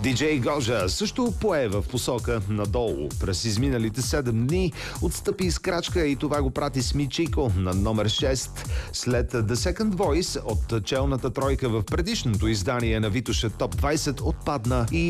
Диджей Гожа също пое в посока надолу. През изминалите 7 дни отстъпи из крачка и това го прати с Мичико на номер 6. След The Second Voice от челната тройка в предишното издание на Витоша Топ 20 отпадна и